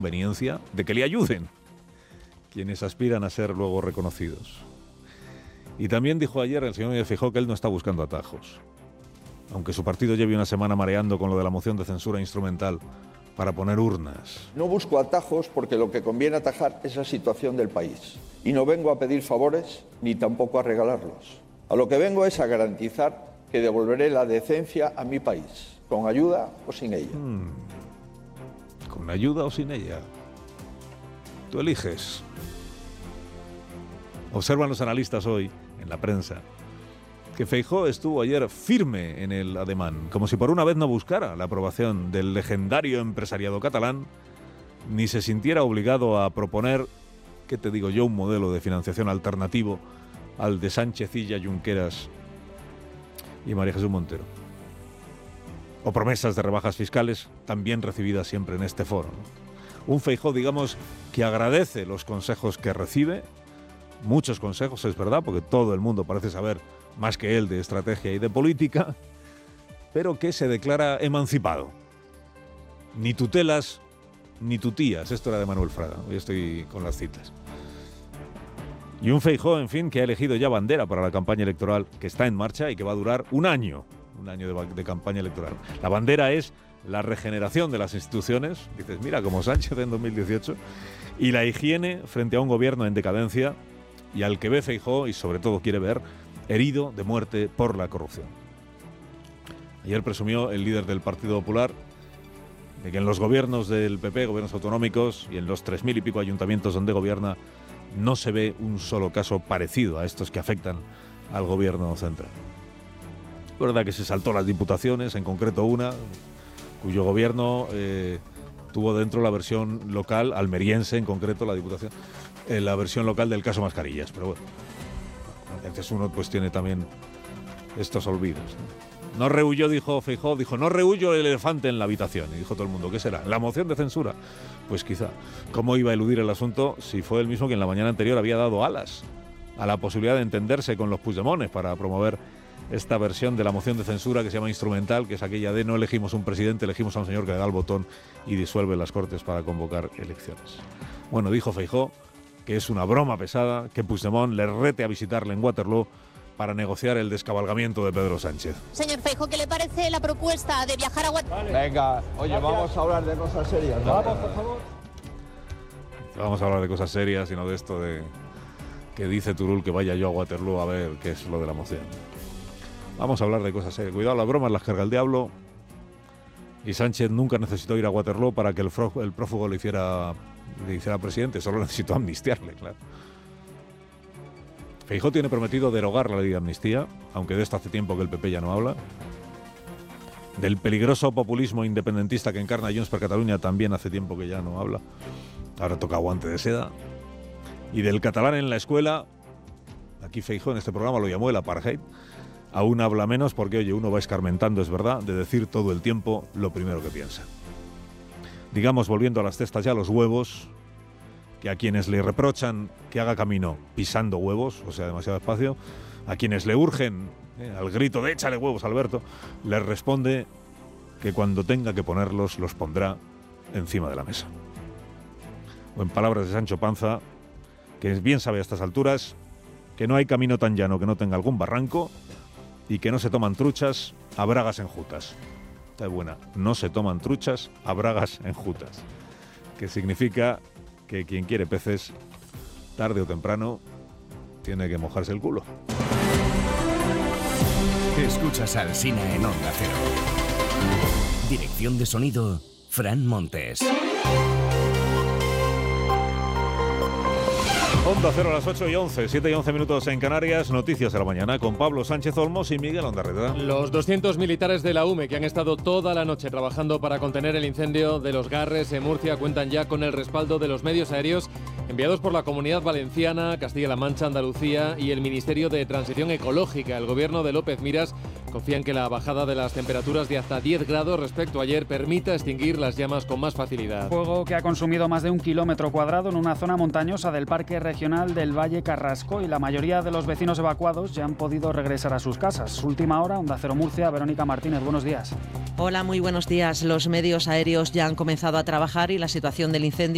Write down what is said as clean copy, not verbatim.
conveniencia de que le ayuden quienes aspiran a ser luego reconocidos. Y también dijo ayer el señor Núñez Feijóo que él no está buscando atajos, aunque su partido lleve una semana mareando con lo de la moción de censura instrumental para poner urnas. No busco atajos porque lo que conviene atajar es la situación del país. Y no vengo a pedir favores ni tampoco a regalarlos. A lo que vengo es a garantizar que devolveré la decencia a mi país, con ayuda o sin ella. ¿Con ayuda o sin ella? Tú eliges. Observan los analistas hoy, en la prensa, que Feijóo estuvo ayer firme en el ademán, como si por una vez no buscara la aprobación del legendario empresariado catalán, ni se sintiera obligado a proponer, ¿qué te digo yo?, un modelo de financiación alternativo al de Sánchez, Illa, Junqueras y María Jesús Montero. O promesas de rebajas fiscales, también recibidas siempre en este foro, ¿no? Un Feijóo, digamos, que agradece los consejos que recibe, muchos consejos, es verdad, porque todo el mundo parece saber más que él de estrategia y de política, pero que se declara emancipado. Ni tutelas, ni tutías. Esto era de Manuel Fraga, hoy estoy con las citas. Y un Feijóo, en fin, que ha elegido ya bandera para la campaña electoral que está en marcha y que va a durar un año de campaña electoral. La bandera es la regeneración de las instituciones, dices, mira, como Sánchez en 2018, y la higiene frente a un gobierno en decadencia y al que ve Feijóo, y sobre todo quiere ver, herido de muerte por la corrupción. Ayer presumió el líder del Partido Popular de que en los gobiernos del PP, gobiernos autonómicos, y en los 3.000 y pico ayuntamientos donde gobierna, no se ve un solo caso parecido a estos que afectan al gobierno central. Es verdad que se saltó las diputaciones, en concreto una, cuyo gobierno tuvo dentro la versión local, almeriense en concreto, la diputación, la versión local del caso Mascarillas, pero bueno, entonces uno pues tiene también estos olvidos, ¿no? No rehuyó, dijo Feijóo, no rehuyo el elefante en la habitación. Y dijo todo el mundo, ¿qué será? ¿La moción de censura? Pues quizá. ¿Cómo iba a eludir el asunto si fue el mismo que en la mañana anterior había dado alas a la posibilidad de entenderse con los Puigdemones para promover esta versión de la moción de censura que se llama instrumental, que es aquella de no elegimos un presidente, elegimos a un señor que le da el botón y disuelve las Cortes para convocar elecciones? Bueno, dijo Feijóo que es una broma pesada que Puigdemont le rete a visitarle en Waterloo para negociar el descabalgamiento de Pedro Sánchez. Señor Feijóo, ¿qué le parece la propuesta de viajar a Waterloo? Vale. Venga, oye, vamos a hablar de cosas serias, ¿no? Vamos, por favor. Vamos a hablar de cosas serias y no de esto de que dice Turull que vaya yo a Waterloo a ver qué es lo de la moción. Vamos a hablar de cosas serias. Cuidado, las bromas las carga el diablo. Y Sánchez nunca necesitó ir a Waterloo para que el prófugo le hiciera presidente, solo necesitó amnistiarle, claro. Feijóo tiene prometido derogar la ley de amnistía, aunque de esto hace tiempo que el PP ya no habla. Del peligroso populismo independentista que encarna Junts per Catalunya también hace tiempo que ya no habla. Ahora toca guante de seda. Y del catalán en la escuela, aquí Feijóo en este programa lo llamó el apartheid, aún habla menos porque, oye, uno va escarmentando, es verdad, de decir todo el tiempo lo primero que piensa. Digamos, volviendo a las cestas ya, los huevos, que a quienes le reprochan que haga camino pisando huevos, o sea, demasiado espacio, a quienes le urgen, al grito de échale huevos, Alberto, les responde que cuando tenga que ponerlos, los pondrá encima de la mesa. O en palabras de Sancho Panza, que bien sabe a estas alturas que no hay camino tan llano que no tenga algún barranco y que no se toman truchas a bragas enjutas. Está buena, no se toman truchas a bragas enjutas, que significa que quien quiere peces, tarde o temprano, tiene que mojarse el culo. Escuchas a Alsina en Onda Cero. Dirección de sonido, Fran Montes. Onda Cero a las 8:11, 7:11 minutos en Canarias. Noticias de la mañana con Pablo Sánchez Olmos y Miguel Ondarreta. Los 200 militares de la UME que han estado toda la noche trabajando para contener el incendio de Los Garres en Murcia cuentan ya con el respaldo de los medios aéreos enviados por la Comunidad Valenciana, Castilla-La Mancha, Andalucía y el Ministerio de Transición Ecológica. El gobierno de López Miras confía en que la bajada de las temperaturas de hasta 10 grados respecto a ayer permita extinguir las llamas con más facilidad. Fuego que ha consumido más de 1 kilómetro cuadrado en una zona montañosa del Parque Regional del Valle Carrasco, y la mayoría de los vecinos evacuados ya han podido regresar a sus casas. Última hora, Onda Cero Murcia, Verónica Martínez, buenos días. Hola, muy buenos días. Los medios aéreos ya han comenzado a trabajar y la situación del incendio